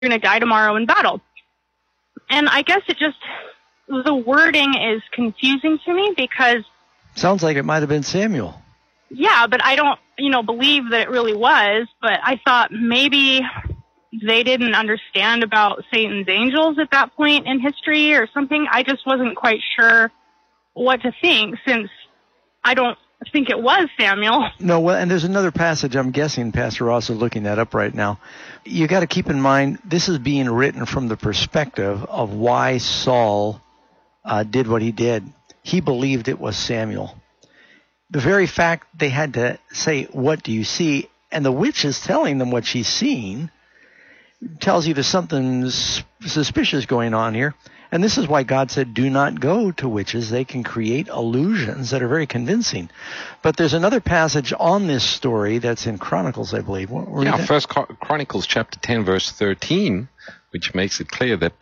going to die tomorrow in battle. And I guess the wording is confusing to me because... Sounds like it might have been Samuel. Yeah, but I don't, believe that it really was. But I thought maybe they didn't understand about Satan's angels at that point in history or something. I just wasn't quite sure what to think, since I don't think it was Samuel. No, well, and there's another passage, I'm guessing Pastor Ross is looking that up right now. You got to keep in mind, this is being written from the perspective of why Saul did what he did. He believed it was Samuel. The very fact they had to say, what do you see? And the witch is telling them what she's seeing tells you there's something suspicious going on here. And this is why God said, do not go to witches. They can create illusions that are very convincing. But there's another passage on this story that's in Chronicles, I believe. First Chronicles chapter 10, verse 13, which makes it clear that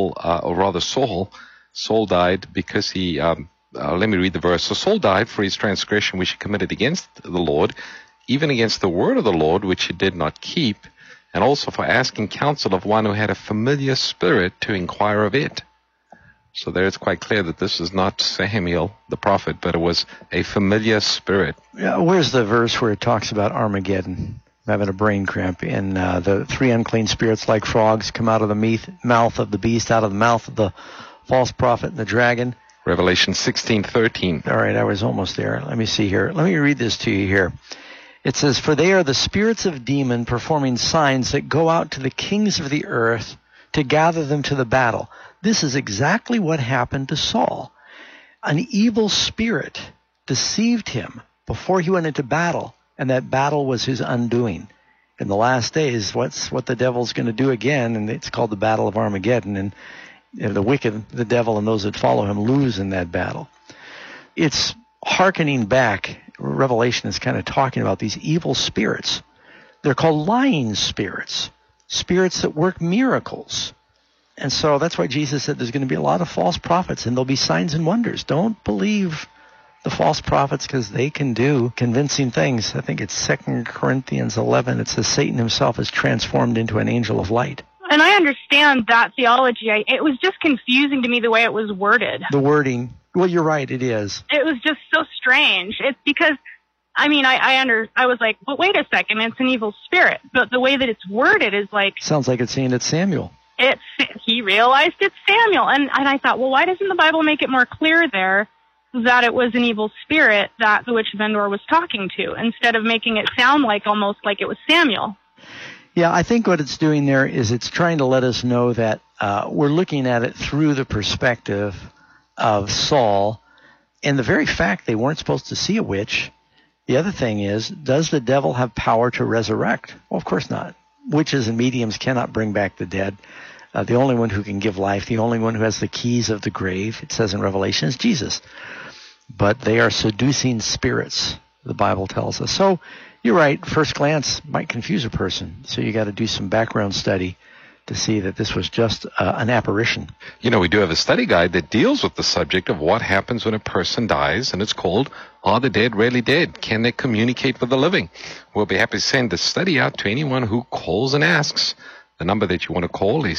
Saul died because he... let me read the verse. So Saul died for his transgression which he committed against the Lord, even against the word of the Lord which he did not keep, and also for asking counsel of one who had a familiar spirit to inquire of it. So there it's quite clear that this is not Samuel the prophet, but it was a familiar spirit. Yeah, where's the verse where it talks about Armageddon? I'm having a brain cramp. In the three unclean spirits like frogs come out of the mouth of the beast, out of the mouth of the false prophet and the dragon. Revelation 16:13. All right, I was almost there. Let me see here. Let me read this to you here. It says, for they are the spirits of demon performing signs that go out to the kings of the earth to gather them to the battle. This is exactly what happened to Saul. An evil spirit deceived him before he went into battle, and that battle was his undoing. In the last days, what the devil's going to do again, and it's called the Battle of Armageddon, and the wicked, the devil, and those that follow him lose in that battle. It's hearkening back. Revelation is kind of talking about these evil spirits. They're called lying spirits, spirits that work miracles. And so that's why Jesus said there's going to be a lot of false prophets, and there'll be signs and wonders. Don't believe the false prophets, because they can do convincing things. I think it's 2 Corinthians 11. It says Satan himself is transformed into an angel of light. And I understand that theology. It was just confusing to me the way it was worded. The wording. Well, you're right, it is. It was just so strange. It's because, I was like, but wait a second, it's an evil spirit. But the way that it's worded is like... Sounds like it's saying it's Samuel. He realized it's Samuel. And I thought, well, why doesn't the Bible make it more clear there that it was an evil spirit that the witch of Endor was talking to, instead of making it sound like almost like it was Samuel? Yeah, I think what it's doing there is it's trying to let us know that we're looking at it through the perspective of Saul, and the very fact they weren't supposed to see a witch. The other thing is, does the devil have power to resurrect? Well, of course not. Witches and mediums cannot bring back the dead. The only one who can give life, the only one who has the keys of the grave, it says in Revelation, is Jesus. But they are seducing spirits, the Bible tells us. So you're right, first glance might confuse a person. So you got to do some background study to see that this was just an apparition. We do have a study guide that deals with the subject of what happens when a person dies, and it's called, Are the Dead Really Dead? Can They Communicate with the Living? We'll be happy to send the study out to anyone who calls and asks. The number that you want to call is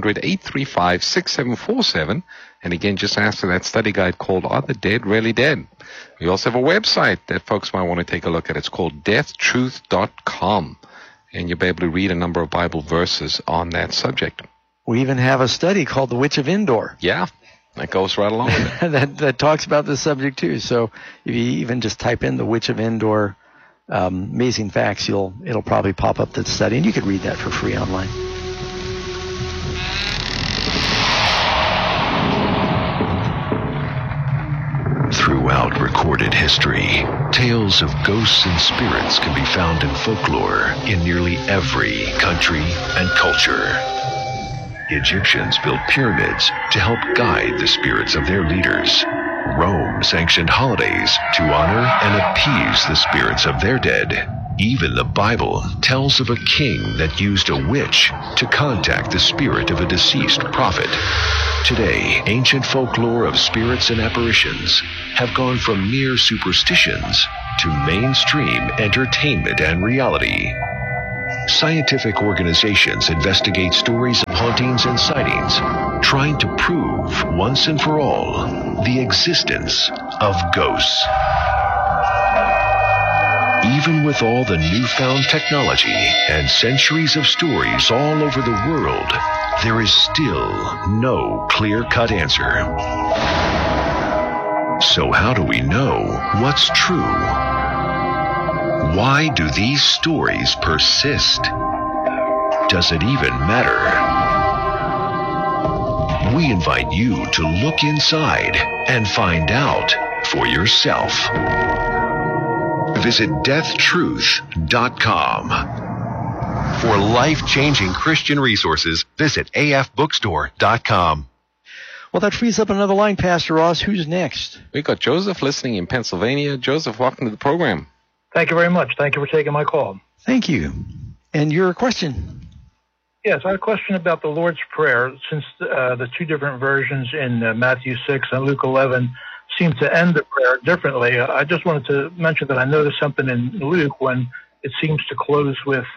800-835-6747. And again, just ask for that study guide called, Are the Dead Really Dead? We also have a website that folks might want to take a look at. It's called deathtruth.com. And you'll be able to read a number of Bible verses on that subject. We even have a study called The Witch of Endor. Yeah, that goes right along with it. that talks about this subject too. So if you even just type in The Witch of Endor, amazing facts, it'll probably pop up that study, and you could read that for free online. Throughout recorded history, tales of ghosts and spirits can be found in folklore in nearly every country and culture. Egyptians built pyramids to help guide the spirits of their leaders. Rome sanctioned holidays to honor and appease the spirits of their dead. Even the Bible tells of a king that used a witch to contact the spirit of a deceased prophet. Today, ancient folklore of spirits and apparitions have gone from mere superstitions to mainstream entertainment and reality. Scientific organizations investigate stories of hauntings and sightings, trying to prove once and for all the existence of ghosts. Even with all the newfound technology and centuries of stories all over the world, there is still no clear-cut answer. So how do we know what's true? Why do these stories persist? Does it even matter? We invite you to look inside and find out for yourself. Visit deathtruth.com. For life-changing Christian resources, visit afbookstore.com. Well, that frees up another line, Pastor Ross. Who's next? We got Joseph listening in Pennsylvania. Joseph, welcome to the program. Thank you very much. Thank you for taking my call. Thank you. And your question? Yes, I have a question about the Lord's Prayer. Since the two different versions in Matthew 6 and Luke 11 seem to end the prayer differently, I just wanted to mention that I noticed something in Luke when it seems to close with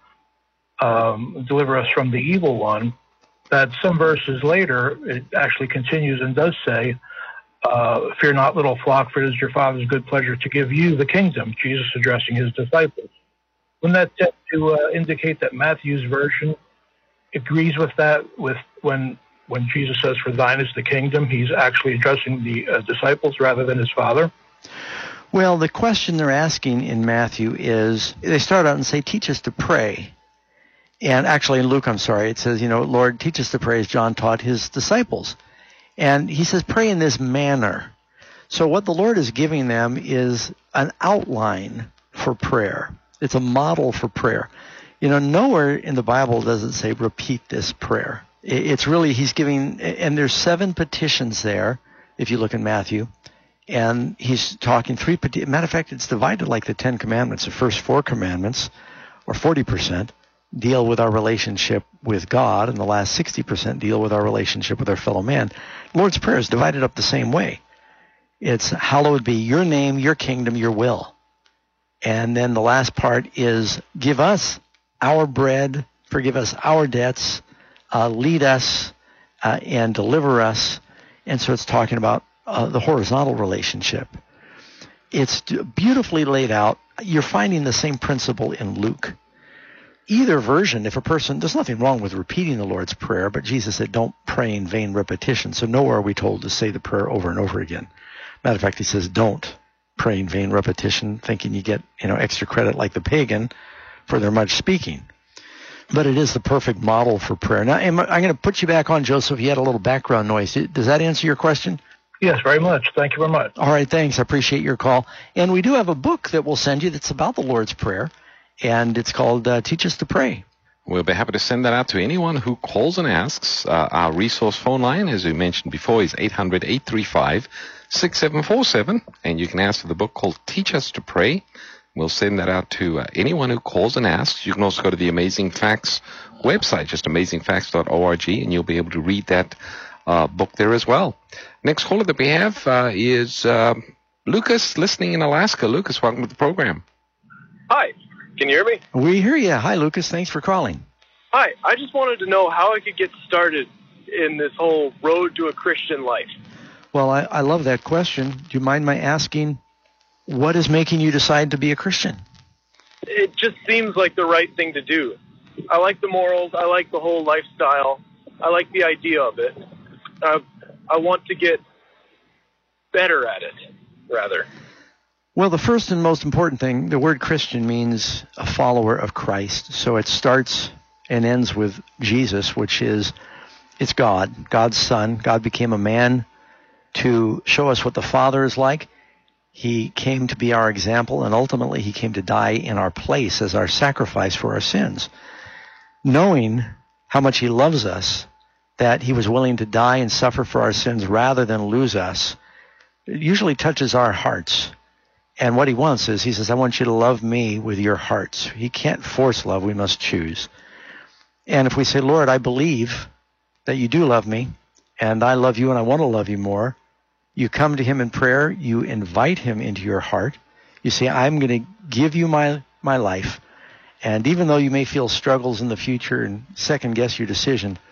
deliver us from the evil one, that some verses later it actually continues and does say, fear not, little flock, for it is your Father's good pleasure to give you the kingdom, Jesus addressing his disciples. Wouldn't that tend to indicate that Matthew's version agrees with that, with when Jesus says, for thine is the kingdom, he's actually addressing the disciples rather than his Father? Well, the question they're asking in Matthew is, they start out and say, teach us to pray. And actually in Luke, it says, Lord, teach us to pray as John taught his disciples. And he says, pray in this manner. So what the Lord is giving them is an outline for prayer. It's a model for prayer. Nowhere in the Bible does it say repeat this prayer. It's really, he's giving, and there's 7 petitions there, if you look in Matthew. And he's talking 3 petitions. Matter of fact, it's divided like the 10 Commandments. The first 4 commandments, or 40%, deal with our relationship with God, and the last 60% deal with our relationship with our fellow man. Lord's Prayer is divided up the same way. It's hallowed be your name, your kingdom, your will. And then the last part is give us our bread, forgive us our debts, lead us, and deliver us. And so it's talking about the horizontal relationship. It's beautifully laid out. You're finding the same principle in Luke. Either version, if a person, there's nothing wrong with repeating the Lord's Prayer, but Jesus said don't pray in vain repetition. So nowhere are we told to say the prayer over and over again. Matter of fact, he says don't pray in vain repetition, thinking you get extra credit like the pagan for their much speaking. But it is the perfect model for prayer. Now, I'm going to put you back on, Joseph. You had a little background noise. Does that answer your question? Yes, very much. Thank you very much. All right, thanks. I appreciate your call. And we do have a book that we'll send you that's about the Lord's Prayer. And it's called Teach Us to Pray. We'll be happy to send that out to anyone who calls and asks. Our resource phone line, as we mentioned before, is 800-835-6747. And you can ask for the book called Teach Us to Pray. We'll send that out to anyone who calls and asks. You can also go to the Amazing Facts website, just amazingfacts.org, and you'll be able to read that book there as well. Next caller that we have is Lucas, listening in Alaska. Lucas, welcome to the program. Hi. Can you hear me? We hear you. Hi, Lucas. Thanks for calling. Hi. I just wanted to know how I could get started in this whole road to a Christian life. Well, I love that question. Do you mind my asking, what is making you decide to be a Christian? It just seems like the right thing to do. I like the morals. I like the whole lifestyle. I like the idea of it. I want to get better at it, rather. Well, the first and most important thing, the word Christian means a follower of Christ. So it starts and ends with Jesus, which is, it's God, God's Son. God became a man to show us what the Father is like. He came to be our example, and ultimately he came to die in our place as our sacrifice for our sins. Knowing how much he loves us, that he was willing to die and suffer for our sins rather than lose us, it usually touches our hearts. And what he wants is, he says, I want you to love me with your hearts. He can't force love. We must choose. And if we say, Lord, I believe that you do love me, and I love you and I want to love you more, you come to him in prayer. You invite him into your heart. You say, I'm going to give you my life, And even though you may feel struggles in the future and second guess your decision,